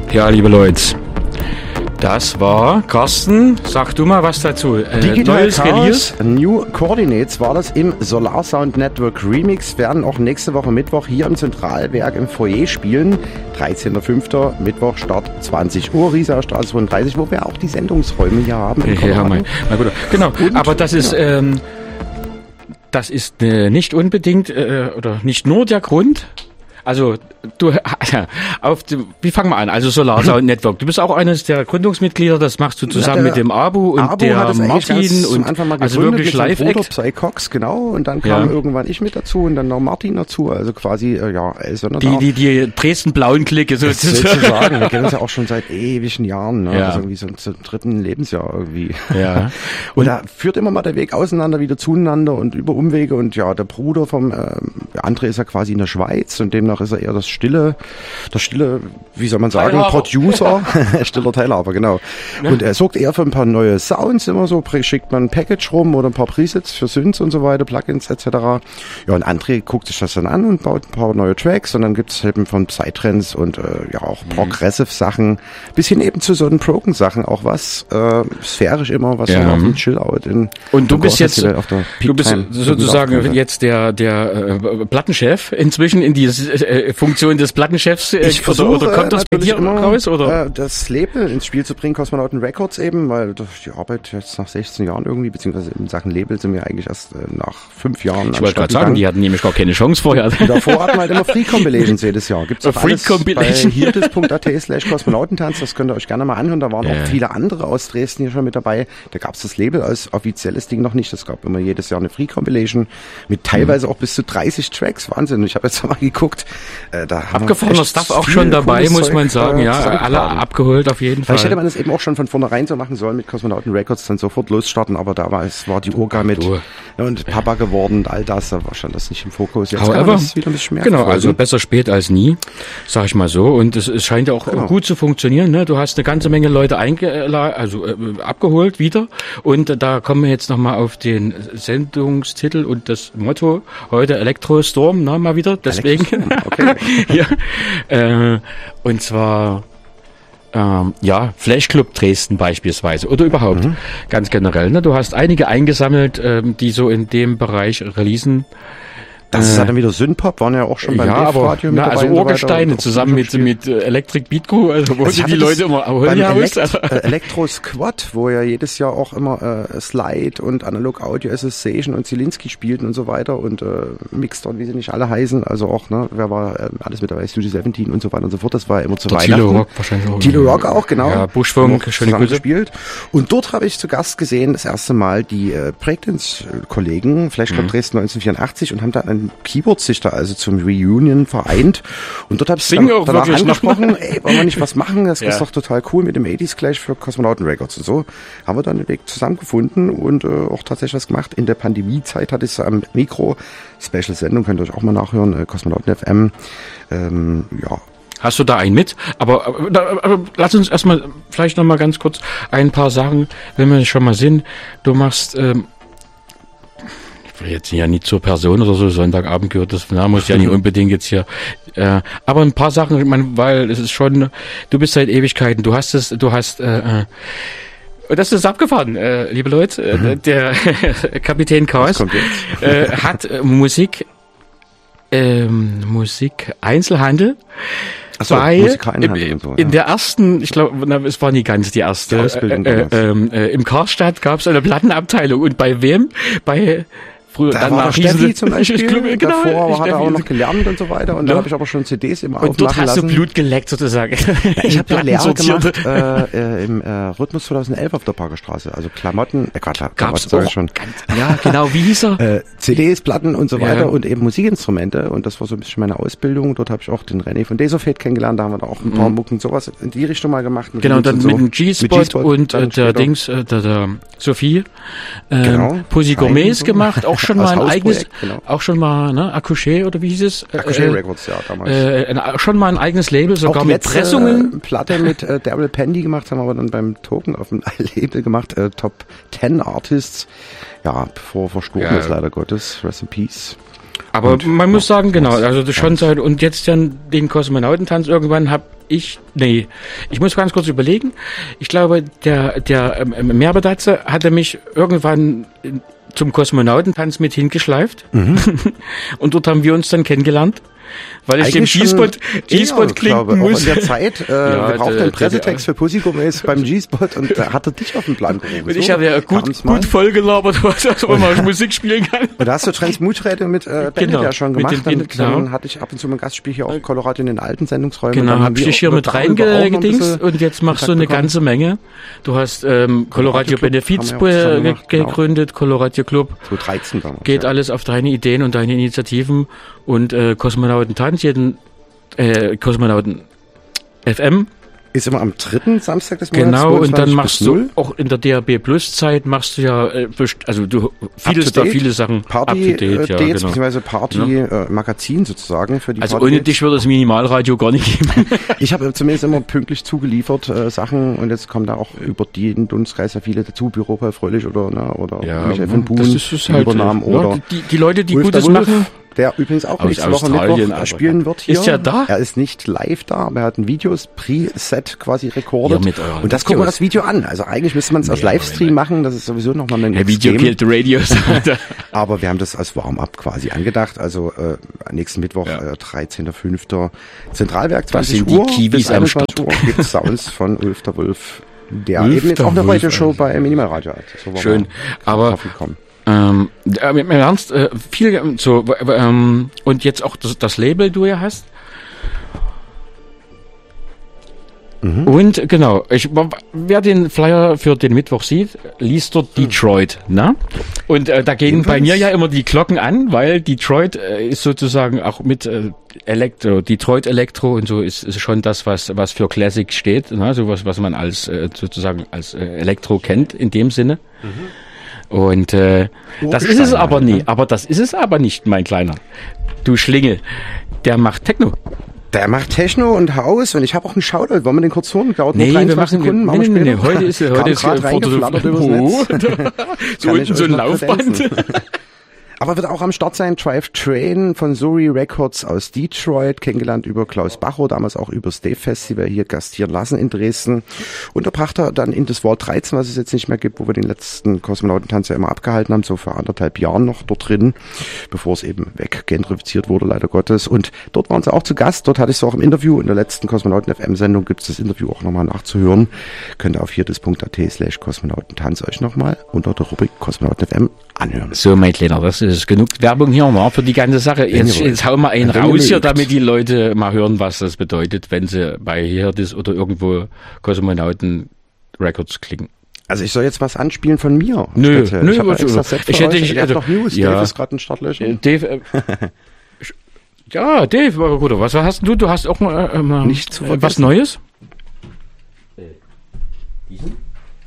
Ja, liebe Leute, das war, Carsten, sag du mal was dazu. Digital Chaos, New Coordinates war das im Solar Sound Network Remix, werden auch nächste Woche Mittwoch hier im Zentralwerk im Foyer spielen. 13.05. Mittwoch, Start 20 Uhr, Rieser Straße 35, wo wir auch die Sendungsräume hier haben. Ja, mein Bruder. Genau, und, aber das ist... Das ist nicht unbedingt oder nicht nur der Grund. Also wie fangen wir an? Also Solar Sound Network. Du bist auch eines der Gründungsmitglieder. Das machst du zusammen mit dem Abu und der Martin und Anfang mal also wirklich Live-Act. Psycox, genau. Und dann kam irgendwann ich mit dazu und dann noch Martin dazu. Also quasi die Dresden-blauen Clique sozusagen. Wir kennen uns ja auch schon seit ewigen Jahren. Ne? Also irgendwie so zum dritten Lebensjahr irgendwie. Ja. Und da führt immer mal der Weg auseinander, wieder zueinander und über Umwege. Und ja, der Bruder vom André ist ja quasi in der Schweiz und demnach ist er eher das stille, wie soll man sagen, Teilhaber. Producer, stiller Teilhaber, genau. Ja. Und er sorgt eher für ein paar neue Sounds, immer so, schickt man ein Package rum oder ein paar Presets für Synths und so weiter, Plugins etc. Ja, und André guckt sich das dann an und baut ein paar neue Tracks und dann gibt's eben von Psytrance und auch Progressive Sachen, bis hin eben zu so den Broken-Sachen auch was, sphärisch immer, was so auf dem Chill-Out in und du bist jetzt, du bist sozusagen jetzt der Plattenchef inzwischen in die Funktion des Plattenchefs oder kommt das bei dir raus? Oder? Das Label ins Spiel zu bringen, Kosmonauten Records eben, weil die Arbeit jetzt nach 16 Jahren irgendwie, beziehungsweise in Sachen Label sind wir eigentlich erst nach 5 Jahren. Ich wollte gerade sagen, die hatten nämlich gar keine Chance vorher. Und davor hatten wir halt immer Free Compilations jedes Jahr. Gibt's auch alles bei hirtis.at/Kosmonautentanz, das könnt ihr euch gerne mal anhören. Da waren auch viele andere aus Dresden hier schon mit dabei. Da gab's das Label als offizielles Ding noch nicht. Es gab immer jedes Jahr eine Free Compilation mit teilweise auch bis zu 30 Tracks. Wahnsinn. Ich habe jetzt mal geguckt. Da abgefahrener Stuff auch schon dabei, muss man sagen. Ja, alle abgeholt auf jeden Fall. Vielleicht hätte man das eben auch schon von vornherein so machen sollen mit Kosmonauten Records, dann sofort losstarten, aber da war die Urga mit und Papa geworden und all das, da war schon das nicht im Fokus. Jetzt kann man das wieder ein bisschen mehr genau, also besser spät als nie, sag ich mal so. Und es scheint ja auch gut zu funktionieren. Ne? Du hast eine ganze Menge Leute abgeholt wieder. Und da kommen wir jetzt nochmal auf den Sendungstitel und das Motto heute Elektrostorm, mal wieder. Deswegen. Okay. Ja. Und zwar Flash Club Dresden beispielsweise oder überhaupt ganz generell. Ne? Du hast einige eingesammelt, die so in dem Bereich releasen. Das ist ja dann wieder Synthpop, waren ja auch schon beim Radio mit dabei. Also Urgesteine zusammen mit Electric Beat Crew, also wo die Leute immer beim Electro Squad, wo ja jedes Jahr auch immer Slide und Analog Audio Association und Zielinski spielten und so weiter und Mixdown, wie sie nicht alle heißen, also auch, ne, wer war alles mit dabei, Studio 17 und so weiter und so fort, das war immer zu Weihnachten. Thilo Rock wahrscheinlich auch. Thilo Rock auch, genau. Ja, Buschfunk, schöne Grüße. Gespielt. Und dort habe ich zu Gast gesehen, das erste Mal die Breakdance-Kollegen, Flash Club Dresden 1984 und haben da ein Keyboard-Sichter also zum Reunion vereint und dort habe ich danach angesprochen, ey, wollen wir nicht was machen, das ist doch total cool mit dem 80s Clash für Kosmonauten Records und so. Haben wir dann den Weg zusammengefunden und auch tatsächlich was gemacht. In der Pandemiezeit hatte ich es am Mikro, Special-Sendung, könnt ihr euch auch mal nachhören, Kosmonauten FM, Hast du da einen mit? Aber lass uns erstmal vielleicht nochmal ganz kurz ein paar Sachen, wenn wir schon mal sind. Du machst jetzt ja nicht zur Person oder so, Sonntagabend gehört das, muss ja nicht unbedingt jetzt hier, aber ein paar Sachen, ich meine, weil es ist schon, du bist seit Ewigkeiten, und das ist abgefahren, liebe Leute, der Kapitän Chaos hat Musik Einzelhandel. Achso, Musikeinhandel und so, in der ersten, ich glaube, es war nie ganz die erste Ausbildung im Karstadt gab es eine Plattenabteilung und bei wem? Da war der Steffi zum Beispiel, genau, davor hat er auch noch gelernt und so weiter und da habe ich aber schon CDs immer aufmachen lassen. Und dort hast du Blut geleckt sozusagen. Ja, ich habe ja Lehre gemacht im Rhythmus 2011 auf der Parkerstraße, also Klamotten, Gab's auch schon. Ja, genau, wie hieß er? CDs, Platten und so weiter und eben Musikinstrumente und das war so ein bisschen meine Ausbildung. Dort habe ich auch den René von Desofate kennengelernt, da haben wir da auch ein paar Mucken sowas in die Richtung mal gemacht. Genau, dann mit dem G-Spot und der Dings, der Sophie, Pussy Gourmets gemacht, auch schon mal ein eigenes, auch schon mal, ne, Accouché oder wie hieß es? Accouché Records, ja, damals. Schon mal ein eigenes Label, sogar mit Pressungen. Platte mit Daryl Pendy gemacht, haben wir aber dann beim Token auf dem Label gemacht, Top 10 Artists, ja, bevor verstorben ist leider Gottes, Rest in Peace. Aber man muss sagen, genau, also das schon seit, und jetzt dann den Kosmonautentanz irgendwann ich muss ganz kurz überlegen. Ich glaube, der Merbedatze hatte mich irgendwann zum Kosmonautentanz mit hingeschleift. Und dort haben wir uns dann kennengelernt. Weil ich dem G-Spot klinken muss. Auch in der Zeit, wir brauchten einen Pressetext für Pussy-Gourmets beim G-Spot und da hat er dich auf den Plan gerufen. Und ich habe ja gut vollgelabert, was man Musik spielen kann. Und da hast du Transmutrede mit Bennett ja schon gemacht. Dann hatte ich ab und zu mein Gastspiel hier auch in Colorado in den alten Sendungsräumen. Genau, habe ich dich hier mit reingedingst und jetzt machst du eine ganze Menge. Du hast Colorado Benefiz gegründet, Colorado Club. 2013 damals. Geht alles auf deine Ideen und deine Initiativen und Kosmonautentanz, Kosmonauten FM. Ist immer am 3. Samstag des Monats. Genau, und dann machst du auch in der DAB Plus Zeit machst du ja, also du viele Sachen Party-Dates, beziehungsweise Party-Magazin sozusagen für die Also ohne dich würde das Minimalradio gar nicht geben. Ich habe zumindest immer pünktlich zugeliefert Sachen und jetzt kommen da auch über den Dunstkreis ja viele dazu, Büro Paul Fröhlich oder Michael von Buhn, das ist halt, Übernahmen oder die Leute, die Wolf Gutes machen. Der übrigens auch nächste Woche Mittwoch spielen wird hier. Ist ja da? Er ist nicht live da, aber er hat ein Videos Preset quasi rekordet. Ja, und das gucken wir das Video an. Also eigentlich müsste man es als Livestream machen. Das ist sowieso nochmal ein Video killt Radios. Aber wir haben das als Warm-up quasi angedacht. Also nächsten Mittwoch, 13.05. Zentralwerk, 20 Uhr. Bis 21 Uhr gibt es Sounds von Ulf der Wolf, der eben jetzt auch eine Heute-Show bei Minimalradio hat. So schön, aber im Ernst, viel so und jetzt auch das Label du ja hast. Und genau, wer den Flyer für den Mittwoch sieht, liest dort Detroit, ne? Und da gehen bei mir ja immer die Glocken an, weil Detroit ist sozusagen auch mit Detroit Elektro und so ist schon das, was für Classic steht, ne? Sowas, was man als sozusagen als Elektro kennt in dem Sinne. Und das ist es aber nie. Aber das ist es aber nicht, mein Kleiner. Du Schlingel. Der macht Techno. Der macht Techno und Haus und ich habe auch einen Shoutout. Wollen wir den kurz hören? Dauert nee, wir machen Sekunden. Nee. Heute ist so unten so ein Laufband. Aber wird auch am Start sein Drive Train von Suri Records aus Detroit, kennengelernt über Klaus Bachow, damals auch über Stave Festival hier gastieren lassen in Dresden. Und da brachte er dann in das Vault 13, was es jetzt nicht mehr gibt, wo wir den letzten Kosmonautentanz ja immer abgehalten haben, so vor 1,5 Jahren noch dort drin, bevor es eben weggentrifiziert wurde, leider Gottes. Und dort waren sie auch zu Gast, dort hatte ich es auch im Interview, in der letzten Kosmonauten-FM-Sendung gibt es das Interview auch nochmal nachzuhören. Könnt ihr auf hierdis.at/Kosmonautentanz euch nochmal unter der Rubrik Kosmonauten-FM anhören. So, mein Kleiner, das ist genug Werbung hier ne, für die ganze Sache. Jetzt hauen wir einen raus hier, damit die Leute mal hören, was das bedeutet, wenn sie bei Hierdis oder irgendwo Kosmonauten Records klicken. Also ich soll jetzt was anspielen von mir. Nö, ich hätte noch News. Ja. Dave ist gerade ein Startlöschen. Dave, ja, Dave, gut, was hast du? Du hast auch nicht zu vergessen. Was Neues? Diesen?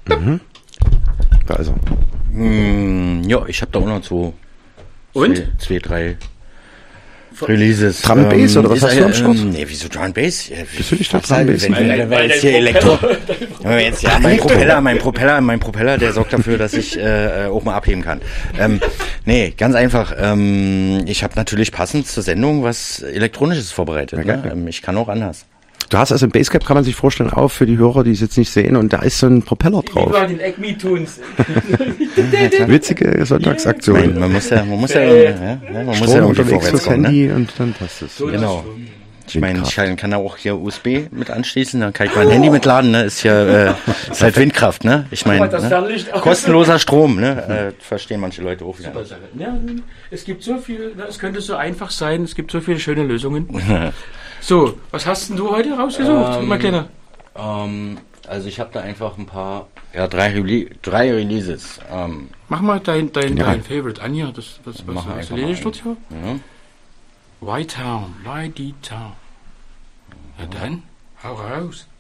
Da ist er. Ja, ich habe da auch noch zwei, drei Releases. Drum Bass oder was hast du am Start? Nee, wieso Drum Bass? Bist du nicht da Drum Bass? Weil jetzt hier Elektro. Jetzt, ja, mein Propeller, der sorgt dafür, dass ich auch mal abheben kann. Nee, ganz einfach. Ich habe natürlich passend zur Sendung was Elektronisches vorbereitet. Okay. Ne? Ich kann auch anders. Du hast also ein Basecap, kann man sich vorstellen, auch für die Hörer, die es jetzt nicht sehen, und da ist so ein Propeller drauf. Den Acme Tunes. Witzige Sonntagsaktion. Man muss ja unterwegs fürs Handy, ne? Und dann passt es. So, genau. Ich meine, ich kann da auch hier USB mit anschließen, dann kann ich mein Handy mitladen, ne? Ist ja ist halt Windkraft, ne? Ich meine, ne? Kostenloser Strom, ne? Verstehen manche Leute auch wieder. Ja, es gibt so viel, es könnte so einfach sein, es gibt so viele schöne Lösungen. So, was hast denn du heute rausgesucht, mein Kleiner? Also ich habe da einfach ein paar, drei Releases. Mach mal dein Favorite an hier, was erledigt dort hier? Ja. White Town. Ja dann, hau raus.